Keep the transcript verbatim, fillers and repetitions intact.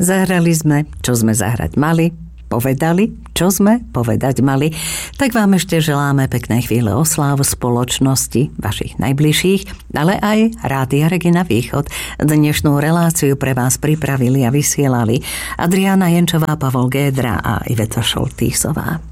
Zahrali sme, čo sme zahrať mali, povedali, čo sme povedať mali. Tak vám ešte želáme pekné chvíle osláv spoločnosti vašich najbližších, ale aj Rádia Regina Východ. Dnešnú reláciu pre vás pripravili a vysielali Adriána Jenčová, Pavol Gédra a Iveta Šoltýsová.